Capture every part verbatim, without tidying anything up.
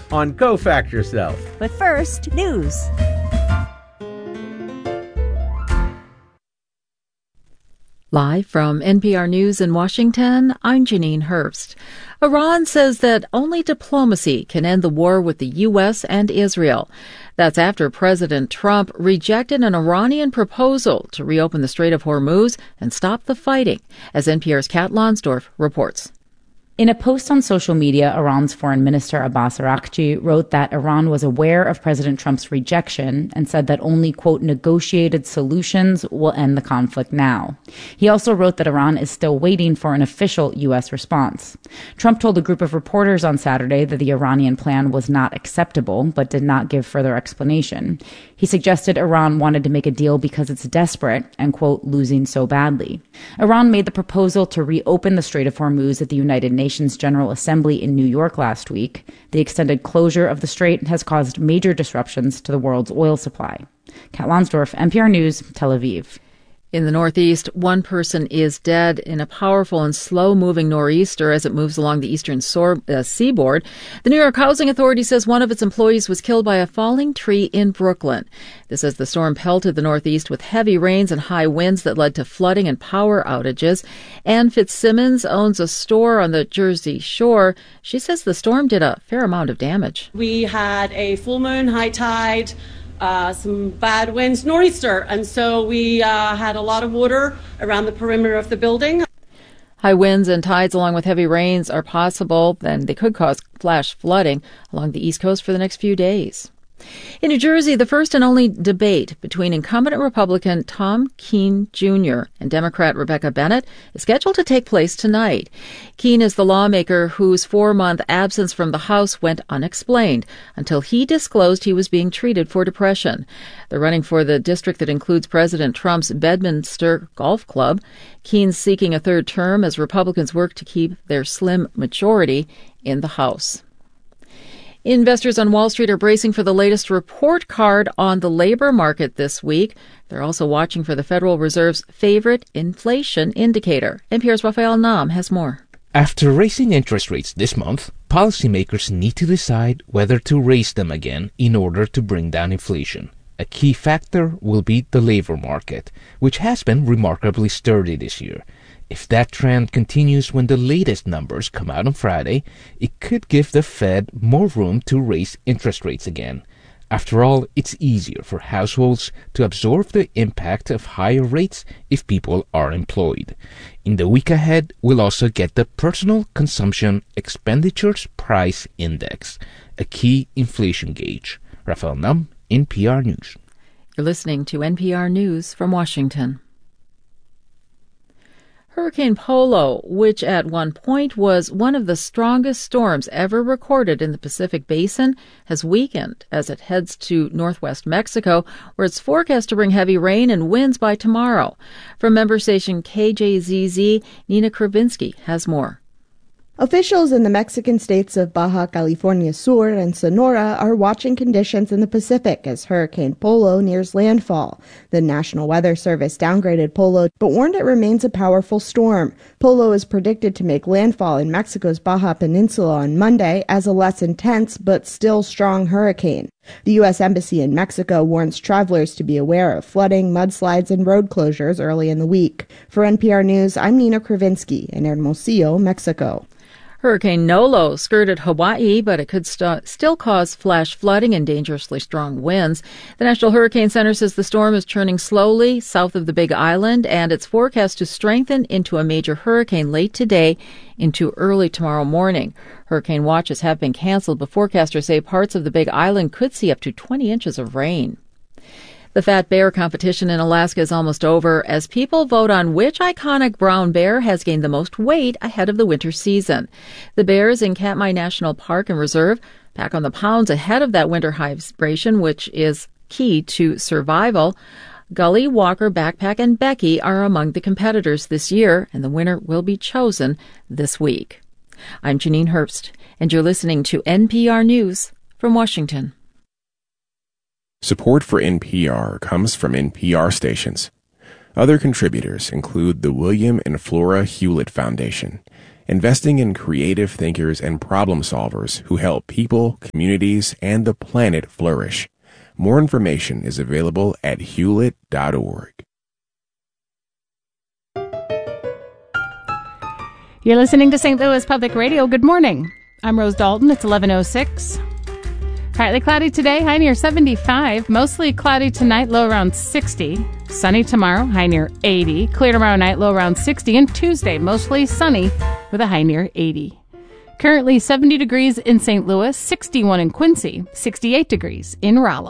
on Go Fact Yourself. But first, news. Live from N P R News in Washington, I'm Janine Herbst. Iran says that only diplomacy can end the war with the U S and Israel. That's after President Trump rejected an Iranian proposal to reopen the Strait of Hormuz and stop the fighting, as N P R's Kat Lonsdorf reports. In a post on social media, Iran's Foreign Minister Abbas Araghchi wrote that Iran was aware of President Trump's rejection and said that only, quote, negotiated solutions will end the conflict now. He also wrote that Iran is still waiting for an official U S response. Trump told a group of reporters on Saturday that the Iranian plan was not acceptable, but did not give further explanation. He suggested Iran wanted to make a deal because it's desperate and, quote, losing so badly. Iran made the proposal to reopen the Strait of Hormuz at the United Nations General Assembly in New York last week. The extended closure of the strait has caused major disruptions to the world's oil supply. Kat Lonsdorf, N P R News, Tel Aviv. In the Northeast, one person is dead in a powerful and slow-moving nor'easter as it moves along the eastern sor- uh, seaboard. The New York Housing Authority says one of its employees was killed by a falling tree in Brooklyn. This as the storm pelted the Northeast with heavy rains and high winds that led to flooding and power outages. Ann Fitzsimmons owns a store on the Jersey Shore. She says the storm did a fair amount of damage. We had a full moon, high tide, Uh, some bad winds, nor'easter, and so we uh, had a lot of water around the perimeter of the building. High winds and tides along with heavy rains are possible, and they could cause flash flooding along the East Coast for the next few days. In New Jersey, the first and only debate between incumbent Republican Tom Keene Junior and Democrat Rebecca Bennett is scheduled to take place tonight. Keene is the lawmaker whose four-month absence from the House went unexplained until he disclosed he was being treated for depression. They're running for the district that includes President Trump's Bedminster Golf Club. Keene's seeking a third term as Republicans work to keep their slim majority in the House. Investors on Wall Street are bracing for the latest report card on the labor market this week. They're also watching for the Federal Reserve's favorite inflation indicator. N P R's Rafael Nam has more. After raising interest rates this month, policymakers need to decide whether to raise them again in order to bring down inflation. A key factor will be the labor market, which has been remarkably sturdy this year. If that trend continues when the latest numbers come out on Friday, it could give the Fed more room to raise interest rates again. After all, it's easier for households to absorb the impact of higher rates if people are employed. In the week ahead, we'll also get the Personal Consumption Expenditures Price Index, a key inflation gauge. Rafael Nam, N P R News. You're listening to N P R News from Washington. Hurricane Polo, which at one point was one of the strongest storms ever recorded in the Pacific Basin, has weakened as it heads to northwest Mexico, where it's forecast to bring heavy rain and winds by tomorrow. From member station K J Z Z, Nina Kravinsky has more. Officials in the Mexican states of Baja California Sur and Sonora are watching conditions in the Pacific as Hurricane Polo nears landfall. The National Weather Service downgraded Polo, but warned it remains a powerful storm. Polo is predicted to make landfall in Mexico's Baja Peninsula on Monday as a less intense but still strong hurricane. The U S Embassy in Mexico warns travelers to be aware of flooding, mudslides, and road closures early in the week. For N P R News, I'm Nina Kravinsky in Hermosillo, Mexico. Hurricane Nolo skirted Hawaii, but it could st- still cause flash flooding and dangerously strong winds. The National Hurricane Center says the storm is churning slowly south of the Big Island, and it's forecast to strengthen into a major hurricane late today into early tomorrow morning. Hurricane watches have been canceled, but forecasters say parts of the Big Island could see up to twenty inches of rain. The Fat Bear competition in Alaska is almost over as people vote on which iconic brown bear has gained the most weight ahead of the winter season. The bears in Katmai National Park and Reserve pack on the pounds ahead of that winter hibernation, which is key to survival. Gully, Walker, Backpack, and Becky are among the competitors this year, and the winner will be chosen this week. I'm Janine Herbst, and you're listening to N P R News from Washington. Support for N P R comes from N P R stations. Other contributors include the William and Flora Hewlett Foundation, investing in creative thinkers and problem solvers who help people, communities, and the planet flourish. More information is available at hewlett dot org. You're listening to Saint Louis Public Radio. Good morning. I'm Rose Dalton. It's eleven oh six. Partly cloudy today, high near seventy-five. Mostly cloudy tonight, low around sixty. Sunny tomorrow, high near eighty. Clear tomorrow night, low around sixty. And Tuesday, mostly sunny with a high near eighty. Currently seventy degrees in Saint Louis, sixty-one in Quincy, sixty-eight degrees in Rolla.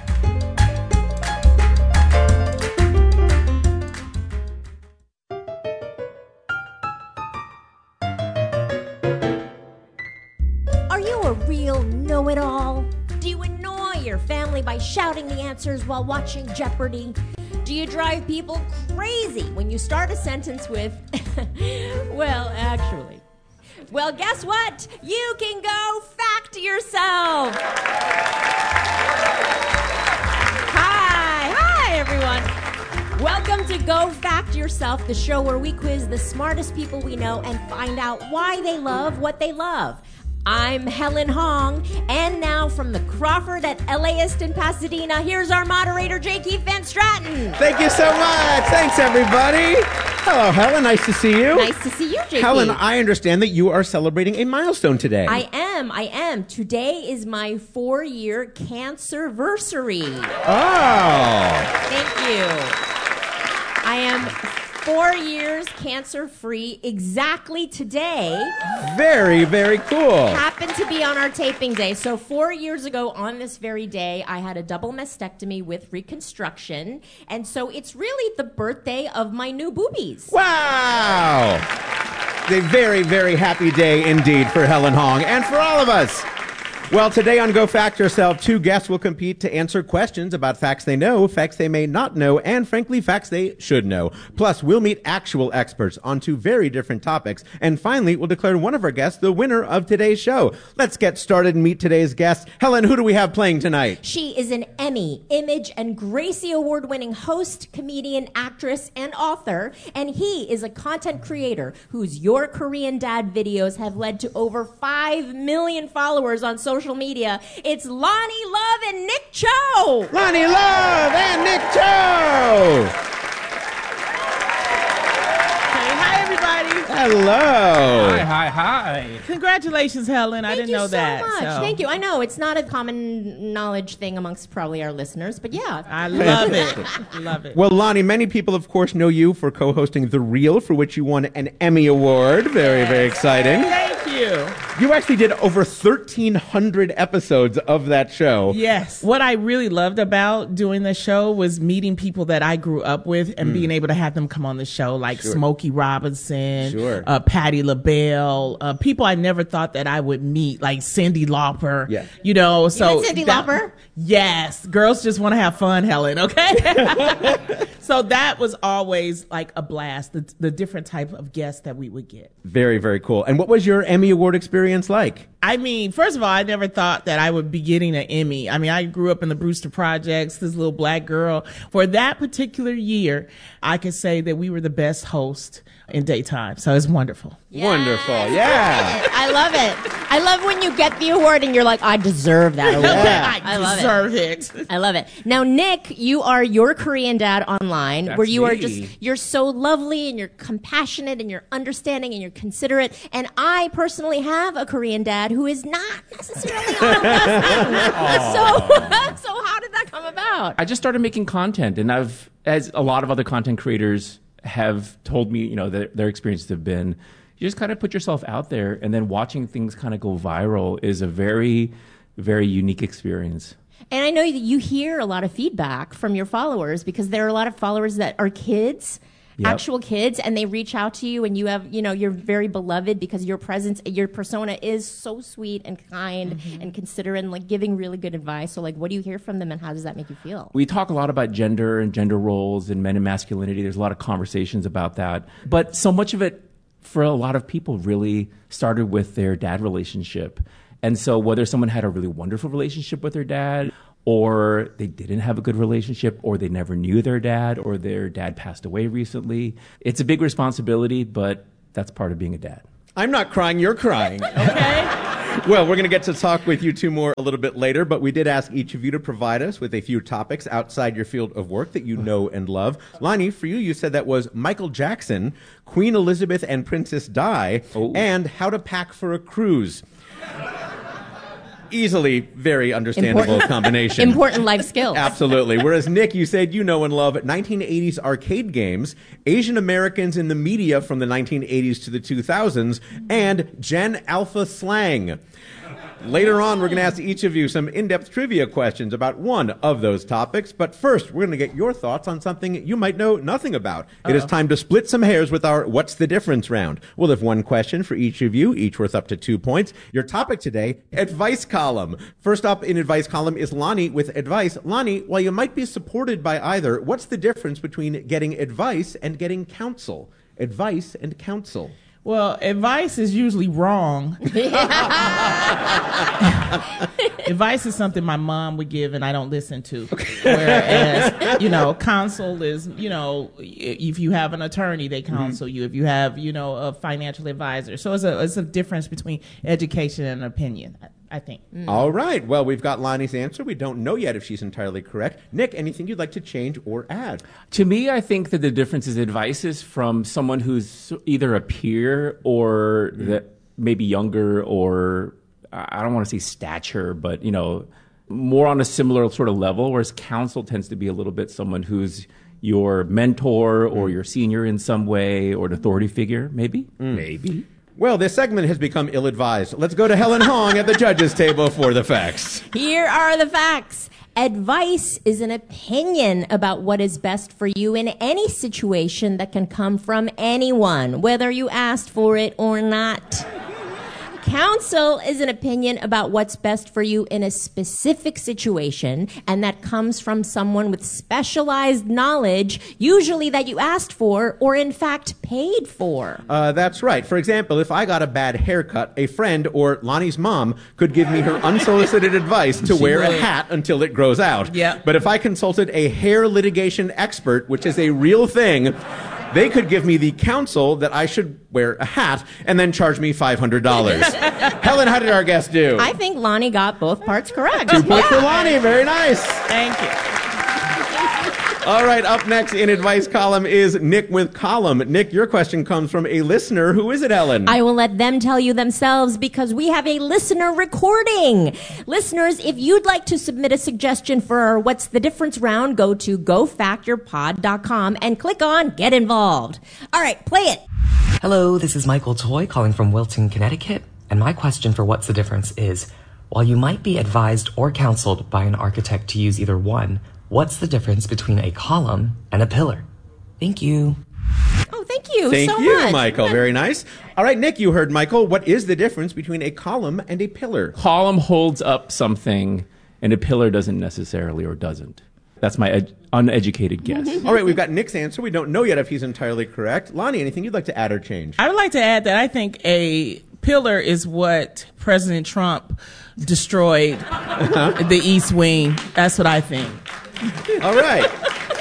A real know-it-all? Do you annoy your family by shouting the answers while watching Jeopardy? Do you drive people crazy when you start a sentence with, well, actually? Well, guess what? You can go fact yourself. Hi, hi, everyone. Welcome to Go Fact Yourself, the show where we quiz the smartest people we know and find out why they love what they love. I'm Helen Hong, and now from the Crawford at LAist in Pasadena, here's our moderator, J. Keith Van Stratton. Thank you so much. Thanks, everybody. Hello, Helen. Nice to see you. Nice to see you, J. Helen, Keith. I understand that you are celebrating a milestone today. I am. I am. Today is my four-year cancerversary. Oh. Thank you. I am four years cancer-free exactly today. Very, very cool. Happened to be on our taping day. So four years ago on this very day, I had a double mastectomy with reconstruction. And so it's really the birthday of my new boobies. Wow. A very, very happy day indeed for Helen Hong and for all of us. Well, today on Go Fact Yourself, two guests will compete to answer questions about facts they know, facts they may not know, and frankly, facts they should know. Plus, we'll meet actual experts on two very different topics. And finally, we'll declare one of our guests the winner of today's show. Let's get started and meet today's guest. Helen, who do we have playing tonight? She is an Emmy, Image, and Gracie Award-winning host, comedian, actress, and author. And he is a content creator whose Your Korean Dad videos have led to over five million followers on social social media. It's Lonnie Love and Nick Cho. Lonnie Love and Nick Cho. Hey, hi, everybody. Hello. Hi, hi, hi. Congratulations, Helen. Thank I didn't you know so that. Much. So. Thank you. I know it's not a common knowledge thing amongst probably our listeners, but yeah. I love it. Love it. Well, Lonnie, many people, of course, know you for co-hosting The Real, for which you won an Emmy Award. Very, yes. very exciting. Thank you. You actually did over thirteen hundred episodes of that show. Yes. What I really loved about doing the show was meeting people that I grew up with and mm. being able to have them come on the show, like sure. Smokey Robinson, sure. uh, Patti LaBelle, uh, people I never thought that I would meet, like Cyndi Lauper. Yeah. You know, so. You Cyndi that, Lauper? Yes. Girls just want to have fun, Helen, okay? So that was always like a blast, the, the different type of guests that we would get. Very, very cool. And what was your Emmy Award experience like? I mean, first of all, I never thought that I would be getting an Emmy. I mean, I grew up in the Brewster Projects, this little black girl. For that particular year, I could say that we were the best host in daytime. So it's wonderful. Yes. Wonderful. Yeah. I love it. I love when you get the award and you're like, I deserve that award. Yeah. I, I love deserve it. it. I love it. Now, Nick, you are Your Korean Dad online, That's where you me. are just, you're so lovely and you're compassionate and you're understanding and you're considerate. And I personally have a Korean dad who is not necessarily on so, so how did that come about? I just started making content, and I've, as a lot of other content creators have told me, you know, that their experiences have been, you just kind of put yourself out there, and then watching things kind of go viral is a very, very unique experience. And I know that you hear a lot of feedback from your followers because there are a lot of followers that are kids, yep. actual kids, and they reach out to you and you have, you know, you're very beloved because your presence, your persona is so sweet and kind mm-hmm. and considerate and like giving really good advice. So like, what do you hear from them and how does that make you feel? We talk a lot about gender and gender roles and men and masculinity. There's a lot of conversations about that. But so much of it for a lot of people really started with their dad relationship. And so whether someone had a really wonderful relationship with their dad, or they didn't have a good relationship, or they never knew their dad, or their dad passed away recently, it's a big responsibility, but that's part of being a dad. I'm not crying, you're crying. Okay? Well, we're going to get to talk with you two more a little bit later, but we did ask each of you to provide us with a few topics outside your field of work that you know and love. Lonnie, for you, you said that was Michael Jackson, Queen Elizabeth and Princess Di, oh. and how to pack for a cruise. Easily very understandable Important. combination. Important life skills. Absolutely. Whereas, Nick, you said you know and love nineteen eighties arcade games, Asian Americans in the media from the nineteen eighties to the two thousands, and Gen Alpha slang. Later on, we're going to ask each of you some in-depth trivia questions about one of those topics. But first, we're going to get your thoughts on something you might know nothing about. Uh-oh. It is time to split some hairs with our What's the Difference round. We'll have one question for each of you, each worth up to two points. Your topic today, advice column. First up in advice column is Lonnie with advice. Lonnie, while you might be supported by either, what's the difference between getting advice and getting counsel? Advice and counsel. Well, advice is usually wrong. Advice is something my mom would give and I don't listen to. Whereas, you know, counsel is, you know, if you have an attorney, they counsel mm-hmm. you. If you have, you know, a financial advisor. So it's a, it's a difference between education and opinion, I think. Mm. All right. Well, we've got Lonnie's answer. We don't know yet if she's entirely correct. Nick, anything you'd like to change or add? To me, I think that the difference is advice is from someone who's either a peer or mm. that maybe younger or, I don't want to say stature, but, you know, more on a similar sort of level, whereas counsel tends to be a little bit someone who's your mentor or mm. your senior in some way or an authority figure, maybe? Mm. Maybe. Well, this segment has become ill-advised. Let's go to Helen Hong at the judges' table for the facts. Here are the facts. Advice is an opinion about what is best for you in any situation that can come from anyone, whether you asked for it or not. Counsel is an opinion about what's best for you in a specific situation, and that comes from someone with specialized knowledge, usually that you asked for or in fact paid for. Uh, that's right. For example, if I got a bad haircut, a friend or Lonnie's mom could give me her unsolicited advice to wear a hat until it grows out. Yeah. But if I consulted a hair litigation expert, which is a real thing, they could give me the counsel that I should wear a hat and then charge me five hundred dollars. Helen, how did our guest do? I think Lonnie got both parts correct. Two points yeah. for Lonnie. Very nice. Thank you. All right, up next in advice column is Nick with column. Nick, your question comes from a listener. Who is it, Helen? I will let them tell you themselves because we have a listener recording. Listeners, if you'd like to submit a suggestion for our What's the Difference round, go to go fact your pod dot com and click on Get Involved. All right, play it. Hello, this is Michael Toy calling from Wilton, Connecticut. And my question for What's the Difference is, while you might be advised or counseled by an architect to use either one, what's the difference between a column and a pillar? Thank you. Oh, thank you Thank so you, much. Michael. Very nice. All right, Nick, you heard Michael. What is the difference between a column and a pillar? Column holds up something, and a pillar doesn't necessarily or doesn't. That's my ed- uneducated guess. All right, we've got Nick's answer. We don't know yet if he's entirely correct. Lonnie, anything you'd like to add or change? I would like to add that I think a pillar is what President Trump destroyed uh-huh. the East Wing. That's what I think. All right.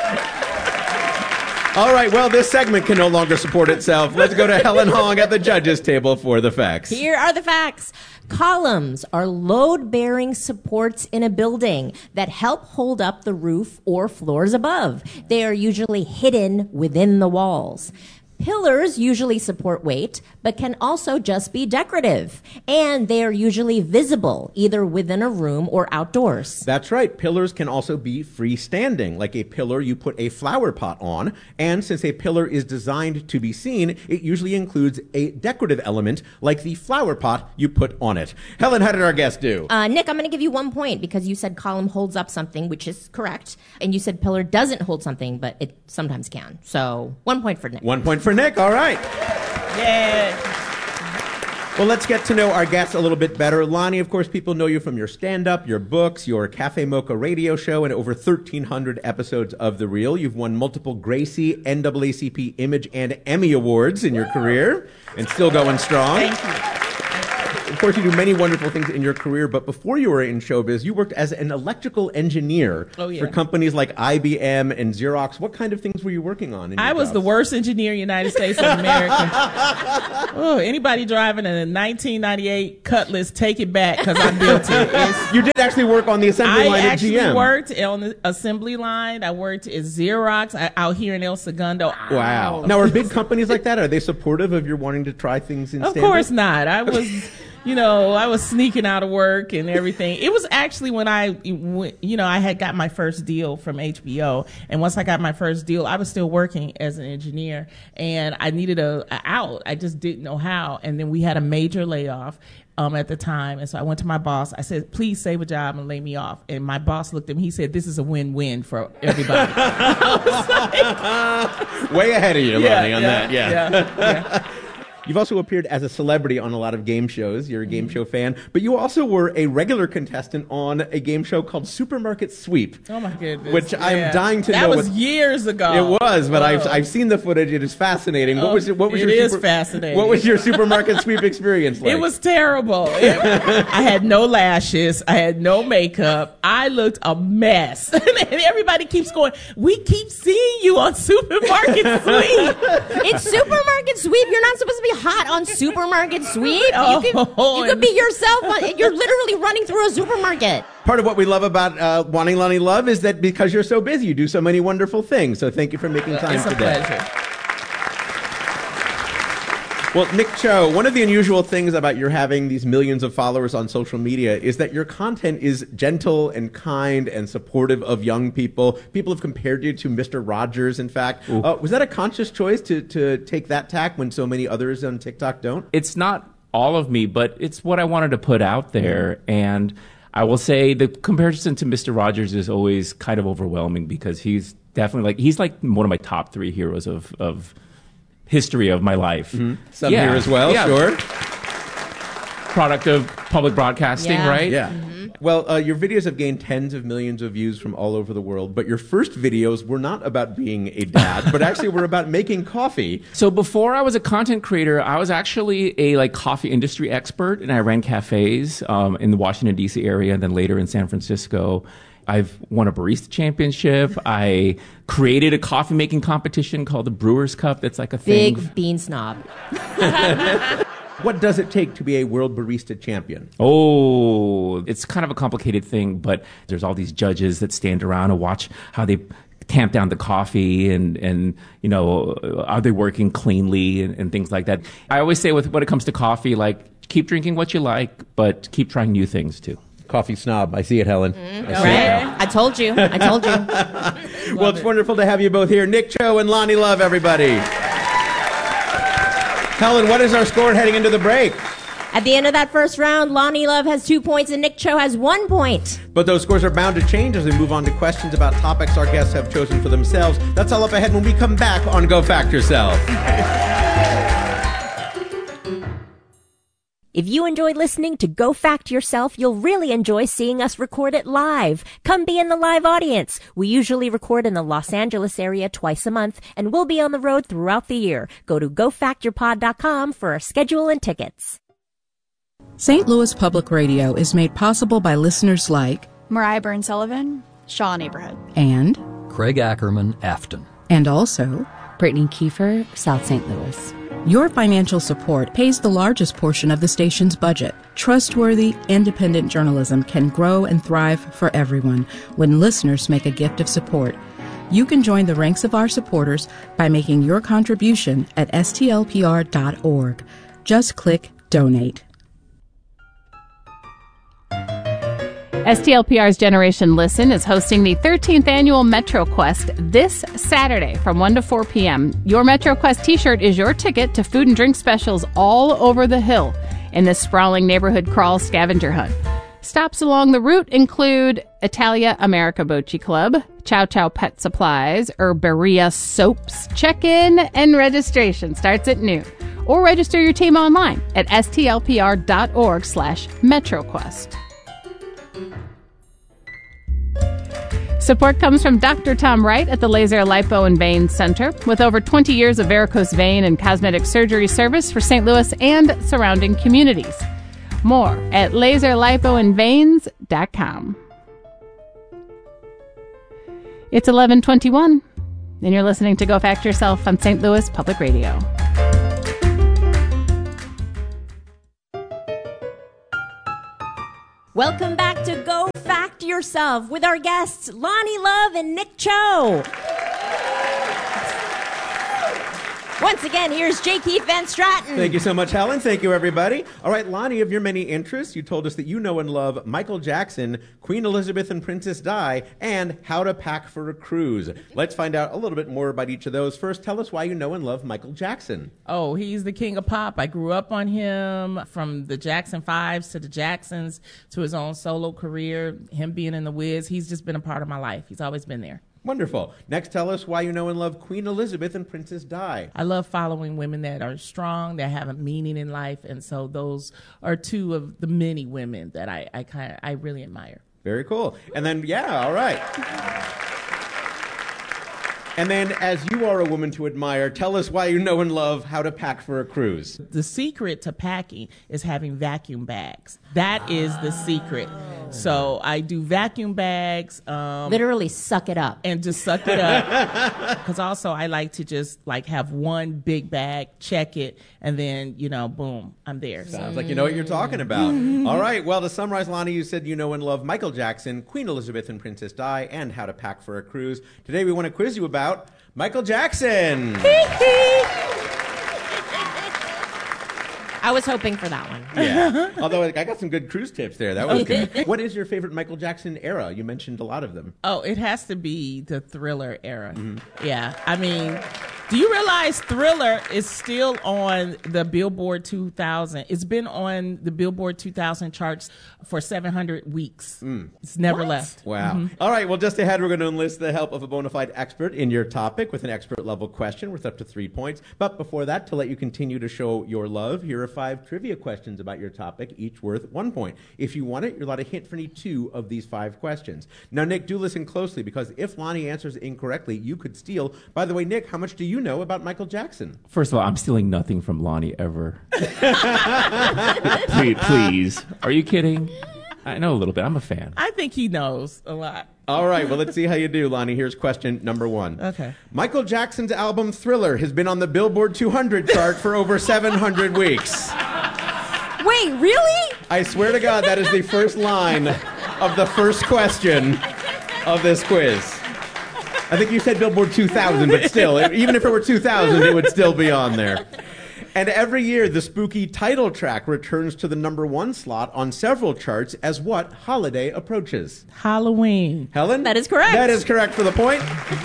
All right, well, this segment can no longer support itself. Let's go to Helen Hong at the judges' table for the facts. Here are the facts. Columns are load-bearing supports in a building that help hold up the roof or floors above. They are usually hidden within the walls. Pillars usually support weight, but can also just be decorative. And they are usually visible, either within a room or outdoors. That's right. Pillars can also be freestanding, like a pillar you put a flower pot on. And since a pillar is designed to be seen, it usually includes a decorative element, like the flower pot you put on it. Helen, how did our guest do? Uh, Nick, I'm going to give you one point because you said column holds up something, which is correct. And you said pillar doesn't hold something, but it sometimes can. So one point for Nick. One point for For Nick, all right. Yeah. Well, let's get to know our guests a little bit better. Lonnie, of course, people know you from your stand-up, your books, your Cafe Mocha radio show, and over thirteen hundred episodes of The Real. You've won multiple Gracie, N double A C P Image, and Emmy Awards in your career, and still going strong. Thank you. of course, you do many wonderful things in your career, but before you were in showbiz, you worked as an electrical engineer oh, yeah. for companies like I B M and Xerox. What kind of things were you working on? In your I was jobs? the worst engineer in the United States of America. Oh, anybody driving a nineteen ninety-eight Cutlass, take it back because I built it. It's, you did actually work on the assembly I line at G M. I actually worked on the assembly line. I worked at Xerox I, out here in El Segundo. Wow. Now, are big companies like that, are they supportive of your wanting to try things in Of stand-up? course not. I was, you know, I was sneaking out of work and everything. It was actually when I, you know, I had got my first deal from H B O. And once I got my first deal, I was still working as an engineer and I needed a, a out. I just didn't know how. And then we had a major layoff. Um, at the time. And so I went to my boss. I said, please save a job and lay me off. And my boss looked at me. He said, this is a win-win for everybody. I was like, way ahead of you, yeah, Lonnie, on yeah, that. Yeah. yeah, yeah. You've also appeared as a celebrity on a lot of game shows. You're a game show fan. But you also were a regular contestant on a game show called Supermarket Sweep. Oh, my goodness. Which yeah. I'm dying to that know. That was what, year ago. It was, but oh. I've, I've seen the footage. It is fascinating. What oh, was, what was it your is super, fascinating. What was your Supermarket Sweep experience like? It was terrible. It, I had no lashes. I had no makeup. I looked a mess. And everybody keeps going, we keep seeing you on Supermarket Sweep. It's Supermarket Sweep. You're not supposed to be hot on Supermarket Sweep. Oh, you, could, you could be yourself. You're literally running through a supermarket. Part of what we love about uh, Wanting Lonnie Love is that because you're so busy, you do so many wonderful things. So thank you for making time it's a today. Pleasure. Well, Nick Cho, one of the unusual things about your having these millions of followers on social media is that your content is gentle and kind and supportive of young people. People have compared you to Mister Rogers, in fact. Uh, was that a conscious choice to, to take that tack when so many others on TikTok don't? It's not all of me, but it's what I wanted to put out there. And I will say the comparison to Mister Rogers is always kind of overwhelming because he's definitely like, he's like one of my top three heroes of, of history of my life. Mm-hmm. Some yeah. here as well, yeah. sure. Product of public broadcasting, yeah. right? Yeah. Mm-hmm. Well, uh, your videos have gained tens of millions of views from all over the world, but your first videos were not about being a dad, but actually were about making coffee. So before I was a content creator, I was actually a like coffee industry expert, and I ran cafes um, in the Washington, D C area, and then later in San Francisco. I've won a barista championship. I created a coffee making competition called the Brewers Cup. That's like a thing. Big bean snob. What does it take to be a world barista champion? Oh, it's kind of a complicated thing, but there's all these judges that stand around and watch how they tamp down the coffee and, and you know, are they working cleanly and, and things like that. I always say with when it comes to coffee, like keep drinking what you like, but keep trying new things too. Coffee snob. I see it, Helen. Mm, I see right. it now. I told you. I told you. Well, it's it. wonderful to have you both here. Nick Cho and Lonnie Love, everybody. Helen, what is our score heading into the break? At the end of that first round, Lonnie Love has two points and Nick Cho has one point. But those scores are bound to change as we move on to questions about topics our guests have chosen for themselves. That's all up ahead when we come back on Go Fact Yourself. If you enjoyed listening to Go Fact Yourself, you'll really enjoy seeing us record it live. Come be in the live audience. We usually record in the Los Angeles area twice a month, and we'll be on the road throughout the year. Go to go fact your pod dot com for our schedule and tickets. Saint Louis Public Radio is made possible by listeners like Mariah Byrne Sullivan, Shaw Neighborhood, and Craig Ackerman, Afton, and also Brittany Kiefer, South Saint Louis. Your financial support pays the largest portion of the station's budget. Trustworthy, independent journalism can grow and thrive for everyone when listeners make a gift of support. You can join the ranks of our supporters by making your contribution at S T L P R dot org. Just click Donate. S T L P R's Generation Listen is hosting the thirteenth annual MetroQuest this Saturday from one to four p.m. Your MetroQuest t-shirt is your ticket to food and drink specials all over the hill in this sprawling neighborhood crawl scavenger hunt. Stops along the route include Italia America Bocce Club, Chow Chow Pet Supplies, Herbaria Soaps. Check-in and registration starts at noon. Or register your team online at S T L P R dot org slash MetroQuest. Support comes from Doctor Tom Wright at the Laser Lipo and Vein Center, with over twenty years of varicose vein and cosmetic surgery service for Saint Louis and surrounding communities. More at laser lipo and veins dot com. It's eleven twenty-one, and you're listening to Go Fact Yourself on Saint Louis Public Radio. Welcome back to Go Fact Yourself with our guests, Lonnie Love and Nick Cho. Once again, here's J. Keith Van Straten. Thank you so much, Helen. Thank you, everybody. All right, Lonnie, of your many interests, you told us that you know and love Michael Jackson, Queen Elizabeth and Princess Di, and How to Pack for a Cruise. Let's find out a little bit more about each of those. First, tell us why you know and love Michael Jackson. Oh, he's the king of pop. I grew up on him, from the Jackson Fives to the Jacksons to his own solo career, him being in The Wiz. He's just been a part of my life. He's always been there. Wonderful. Next, tell us why you know and love Queen Elizabeth and Princess Di. I love following women that are strong, that have a meaning in life, and so those are two of the many women that I, I kind of I really admire. Very cool. And then, yeah, all right. And then, as you are a woman to admire, tell us why you know and love How to Pack for a Cruise. The secret to packing is having vacuum bags. That is the secret. So I do vacuum bags. Um, Literally suck it up. And just suck it up. Because also I like to just like have one big bag, check it, and then, you know, boom, I'm there. Sounds like you know what you're talking about. All right. Well, to summarize, Lonnie, you said you know and love Michael Jackson, Queen Elizabeth and Princess Di, and How to Pack for a Cruise. Today we want to quiz you about Michael Jackson. I was hoping for that one. Yeah. Although I got some good cruise tips there. That was good. What is your favorite Michael Jackson era? You mentioned a lot of them. Oh, it has to be the Thriller era. Mm-hmm. Yeah. I mean, do you realize Thriller is still on the Billboard two thousand? It's been on the Billboard two thousand charts for seven hundred weeks. Mm. It's never What? left. Wow. Mm-hmm. All right. Well, just ahead, we're going to enlist the help of a bona fide expert in your topic with an expert level question worth up to three points. But before that, to let you continue to show your love, here are five trivia questions about your topic, each worth one point. If you want it, you're allowed to hint for any two of these five questions. Now, Nick, do listen closely, because if Lonnie answers incorrectly, you could steal. By the way, Nick, how much do you know about Michael Jackson? First of all, I'm stealing nothing from Lonnie ever. please, please. Are you kidding? I know a little bit. I'm a fan. I think he knows a lot. All right, well, let's see how you do, Lonnie. Here's question number one. Okay. Michael Jackson's album Thriller has been on the Billboard two hundred chart for over seven hundred weeks. Wait, really? I swear to God, that is the first line of the first question of this quiz. I think you said Billboard two thousand, but still, even if it were two thousand, it would still be on there. And every year, the spooky title track returns to the number one slot on several charts as what holiday approaches? Halloween. Helen? That is correct. That is correct for the point.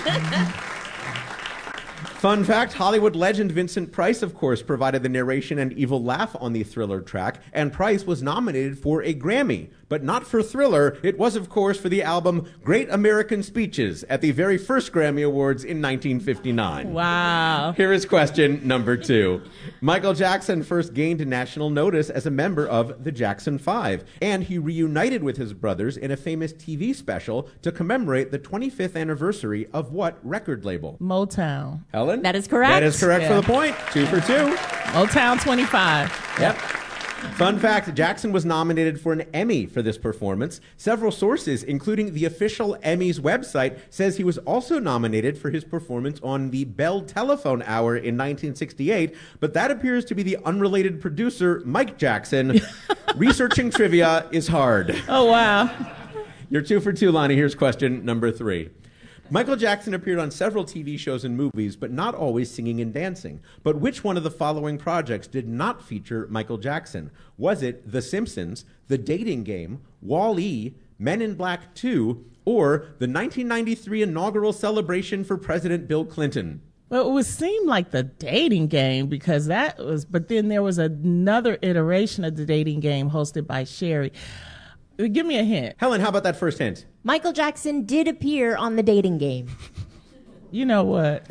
Fun fact, Hollywood legend Vincent Price, of course, provided the narration and evil laugh on the Thriller track, and Price was nominated for a Grammy, but not for Thriller. It was, of course, for the album Great American Speeches at the very first Grammy Awards in nineteen fifty-nine. Wow. Here is question number two. Michael Jackson first gained national notice as a member of the Jackson Five, and he reunited with his brothers in a famous T V special to commemorate the twenty-fifth anniversary of what record label? Motown. Helen? That is correct. That is correct Yeah. for the point. Two for two. Motown twenty-five. Yep. Fun fact, Jackson was nominated for an Emmy for this performance. Several sources, including the official Emmys website, says he was also nominated for his performance on the Bell Telephone Hour in nineteen sixty-eight, but that appears to be the unrelated producer, Mike Jackson. Researching trivia is hard. Oh, wow. You're two for two, Lonnie. Here's question number three. Michael Jackson appeared on several T V shows and movies, but not always singing and dancing. But which one of the following projects did not feature Michael Jackson? Was it The Simpsons, The Dating Game, Wall-E, Men in Black two, or the nineteen ninety-three inaugural celebration for President Bill Clinton? Well, it would seem like The Dating Game, because that was, but then there was another iteration of The Dating Game hosted by Sherry. Give me a hint. Helen, how about that first hint? Michael Jackson did appear on The Dating Game. You know what?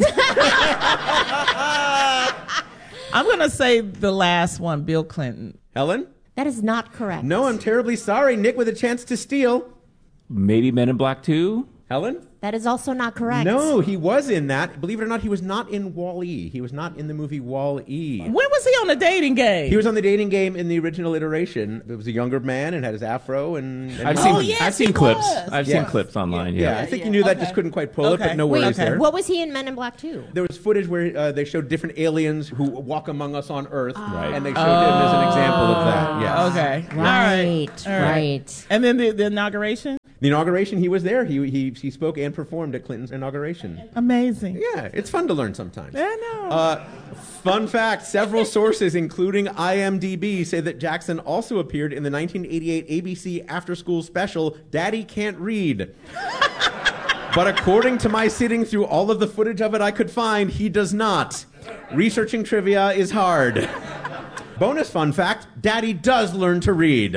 I'm going to say the last one, Bill Clinton. Helen? That is not correct. No, I'm terribly sorry. Nick with a chance to steal. Maybe Men in Black two? Helen? That is also not correct. No, he was in that. Believe it or not, he was not in Wall-E. He was not in the movie Wall-E. When was he on the dating game? He was on the dating game in the original iteration. It was a younger man and had his afro. And, and I've he- seen, Oh, yes, I've seen he clips. was. I've Yeah. seen clips online. Yeah, Yeah. I think you knew that, just couldn't quite pull it, Okay. but no Wait, worries okay. there. What was he in Men in Black two? There was footage where uh, they showed different aliens who walk among us on Earth, Right. and they showed him as an example of that. Yes. Okay. Right, All right. right. And then the, the inauguration? The inauguration, he was there. He, he he spoke and performed at Clinton's inauguration. Amazing. Yeah, it's fun to learn sometimes. I know. Uh, fun fact, several sources, including I M D B, say that Jackson also appeared in the nineteen eighty-eight A B C after-school special, Daddy Can't Read. But according to my sitting through all of the footage of it I could find, he does not. Researching trivia is hard. Bonus fun fact, Daddy does learn to read.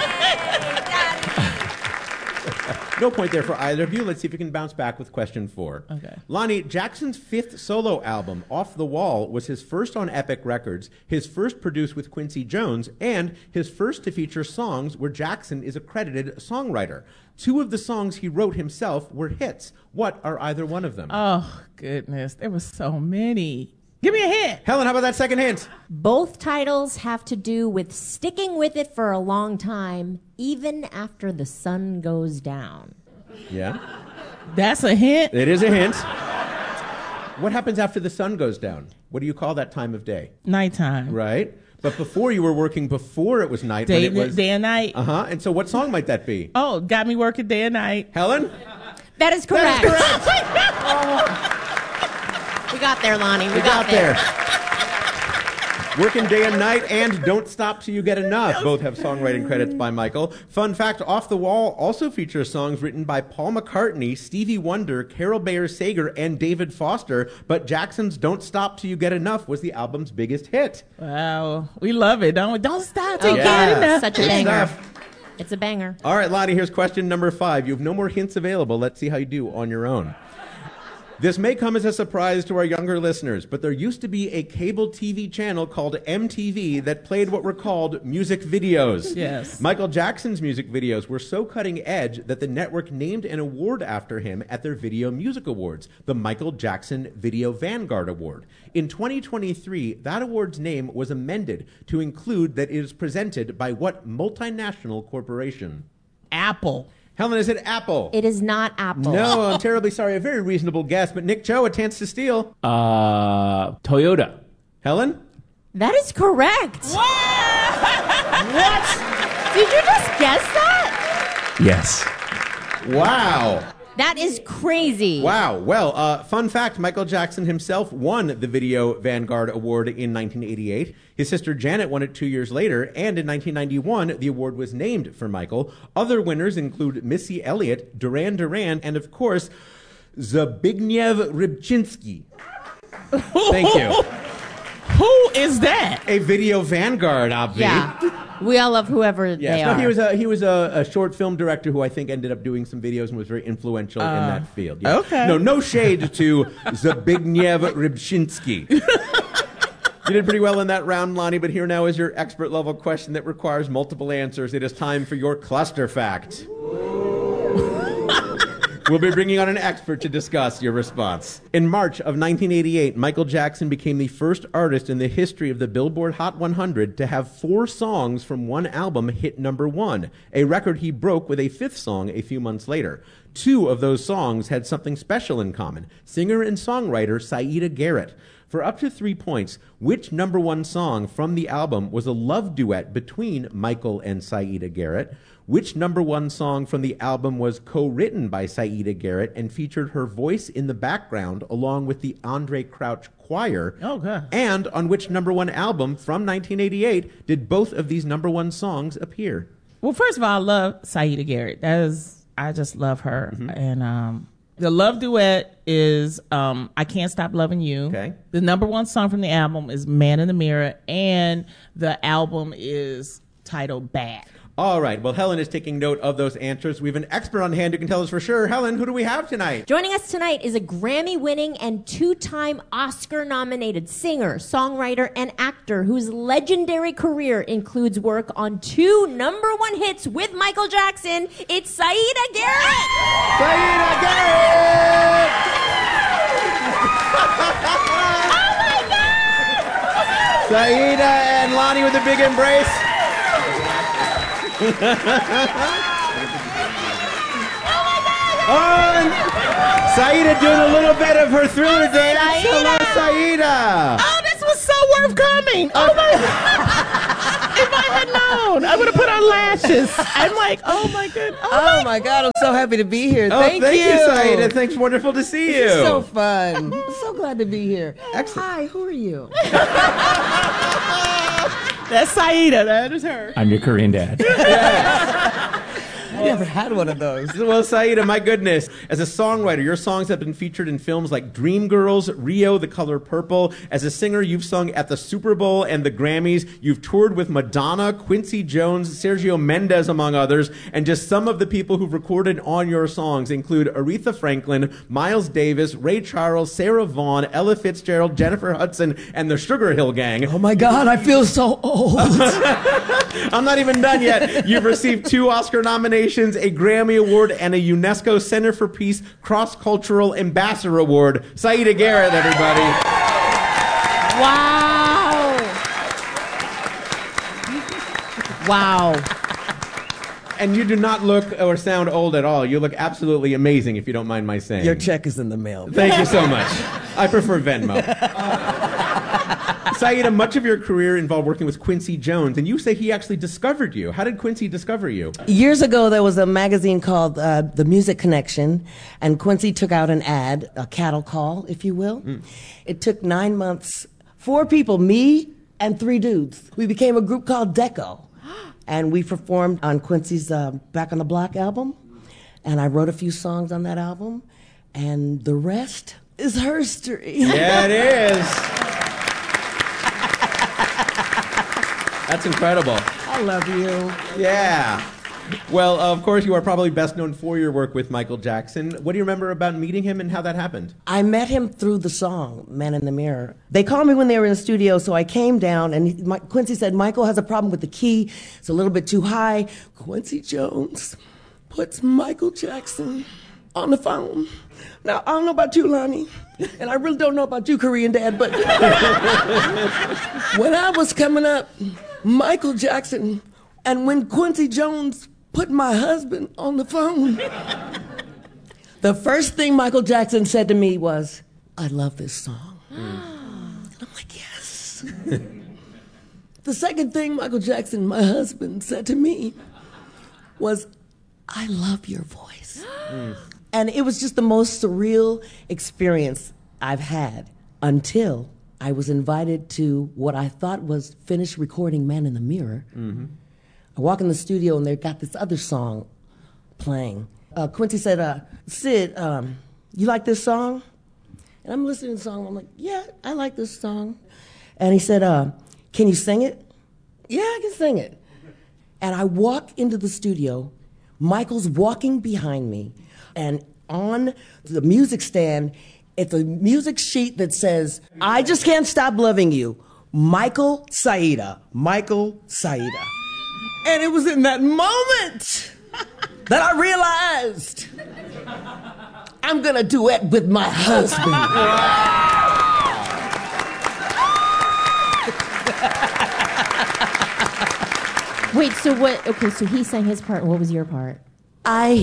No point there for either of you. Let's see if we can bounce back with question four. Okay. Lonnie, Jackson's fifth solo album, Off the Wall, was his first on Epic Records, his first produced with Quincy Jones, and his first to feature songs where Jackson is a credited songwriter. Two of the songs he wrote himself were hits. What are either one of them? Oh, goodness. There were so many. Give me a hint. Helen, how about that second hint? Both titles have to do with sticking with it for a long time, even after the sun goes down. Yeah. That's a hint. It is a hint. What happens after the sun goes down? What do you call that time of day? Nighttime. Right. But before you were working before it was night. Day, when it was, day and night. Uh-huh. And so what song might that be? Oh, got me working day and night. Helen? That is correct. That is correct. We got there, Lonnie. We, We got, got there. there. Working Day and Night and Don't Stop Till You Get Enough both have songwriting credits by Michael. Fun fact, Off the Wall also features songs written by Paul McCartney, Stevie Wonder, Carol Bayer Sager, and David Foster, but Jackson's Don't Stop Till You Get Enough was the album's biggest hit. Wow. We love it, don't we? Don't stop till Oh, you yeah. get enough. Such a Good banger. stuff. It's a banger. All right, Lonnie, here's question number five. You have no more hints available. Let's see how you do on your own. This may come as a surprise to our younger listeners, but there used to be a cable T V channel called M T V that played what were called music videos. Yes. Michael Jackson's music videos were so cutting edge that the network named an award after him at their Video Music Awards, the Michael Jackson Video Vanguard Award. In twenty twenty-three, that award's name was amended to include that it is presented by what multinational corporation? Apple. Helen, is it Apple? It is not Apple. No, I'm terribly sorry. A very reasonable guess, but Nick Cho, a chance to steal. Uh, Toyota. Helen? That is correct. What? Did you just guess that? Yes. Wow. That is crazy. Wow. Well, uh, fun fact, Michael Jackson himself won the Video Vanguard Award in nineteen eighty-eight. His sister Janet won it two years later, and in nineteen ninety-one, the award was named for Michael. Other winners include Missy Elliott, Duran Duran, and of course, Zbigniew Rybczynski. Thank you. Who is that? A Video Vanguard, obvi. Yeah. We all love whoever Yes, they no, are. he was a he was a, a short film director who I think ended up doing some videos and was very influential in that field. Yeah. okay. No, no shade to Zbigniew Rybczynski. You did pretty well in that round, Lonnie, but here now is your expert level question that requires multiple answers. It is time for your cluster fact. We'll be bringing on an expert to discuss your response. In March of nineteen eighty-eight, Michael Jackson became the first artist in the history of the Billboard Hot one hundred to have four songs from one album hit number one, a record he broke with a fifth song a few months later. Two of those songs had something special in common: singer and songwriter Saida Garrett. For up to three points, which number one song from the album was a love duet between Michael and Saida Garrett? Which number one song from the album was co-written by Saida Garrett and featured her voice in the background along with the Andre Crouch Choir? Oh, God. And on which number one album from nineteen eighty-eight did both of these number one songs appear? Well, first of all, I love Saida Garrett. That is, I just love her. Mm-hmm. And um, the love duet is um, I Can't Stop Loving You. Okay. The number one song from the album is Man in the Mirror. And the album is titled Bad. All right. Well, Helen is taking note of those answers. We have an expert on hand who can tell us for sure. Helen, who do we have tonight? Joining us tonight is a Grammy-winning and two-time Oscar-nominated singer, songwriter, and actor whose legendary career includes work on two number one hits with Michael Jackson. It's Saida Garrett! Saida Garrett! Saida and Lonnie with a big embrace. Oh, and Saida doing a little bit of her thriller Oh, dance. Saida. Hello, Saida. Oh, this was so worth coming. Oh my! If I had known, I would have put on lashes. I'm like, oh my goodness. Oh, Oh my God, I'm so happy to be here. Oh, Thank, thank you. you, Saida. Thanks, wonderful to see you. This is so fun. I'm so glad to be here. Excellent. Hi, who are you? That's Saida. That is her. I'm your Korean dad. I never had one of those. Well, Saida, my goodness. As a songwriter, your songs have been featured in films like Dreamgirls, Rio, The Color Purple. As a singer, you've sung at the Super Bowl and the Grammys. You've toured with Madonna, Quincy Jones, Sergio Mendes, among others. And just some of the people who've recorded on your songs include Aretha Franklin, Miles Davis, Ray Charles, Sarah Vaughan, Ella Fitzgerald, Jennifer Hudson, and the Sugar Hill Gang. Oh my God, I feel so old. I'm not even done yet. You've received two Oscar nominations, a Grammy Award, and a UNESCO Center for Peace Cross-Cultural Ambassador Award. Saida Garrett, everybody. Wow. Wow. And you do not look or sound old at all. You look absolutely amazing, if you don't mind my saying. Your check is in the mail. Thank you so much. I prefer Venmo. Saida, much of your career involved working with Quincy Jones, and you say he actually discovered you. How did Quincy discover you? Years ago, there was a magazine called uh, The Music Connection, and Quincy took out an ad, a cattle call, if you will. Mm. It took nine months, four people, me and three dudes. We became a group called Deco, and we performed on Quincy's uh, Back on the Block album, and I wrote a few songs on that album, and the rest is herstory. Yeah, it is. That's incredible. I love you. Yeah. Well, of course, you are probably best known for your work with Michael Jackson. What do you remember about meeting him and how that happened? I met him through the song, Man in the Mirror. They called me when they were in the studio, so I came down, and he, my, Quincy said, Michael has a problem with the key. It's a little bit too high. Quincy Jones puts Michael Jackson on the phone. Now, I don't know about you, Lonnie, and I really don't know about you, Korean Dad, but when I was coming up, Michael Jackson, and when Quincy Jones put my husband on the phone, the first thing Michael Jackson said to me was, I love this song. Mm. And I'm like, yes. The second thing Michael Jackson, my husband, said to me was, I love your voice. Mm. And it was just the most surreal experience I've had until I was invited to what I thought was finished recording Man in the Mirror. Mm-hmm. I walk in the studio and they got this other song playing. Uh, Quincy said, uh, Sid, um, you like this song? And I'm listening to the song. I'm like, yeah, I like this song. And he said, uh, can you sing it? Yeah, I can sing it. And I walk into the studio. Michael's walking behind me. And on the music stand, it's a music sheet that says, I just can't stop loving you. Michael Saida. Michael Saida. And it was in that moment that I realized I'm going to duet with my husband. Wait, so what? Okay, so he sang his part. What was your part? I